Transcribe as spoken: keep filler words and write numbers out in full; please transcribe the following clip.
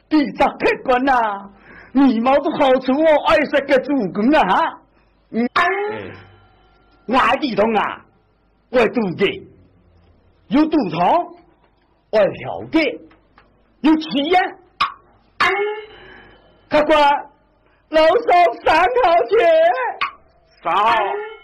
地质客观呐，你冇都好处我爱食嘅主公啊吓。嗯，我喺地洞啊，我係妒忌，有賭場，我係嫖妓，有錢呀。客官，老少三好錢。三好。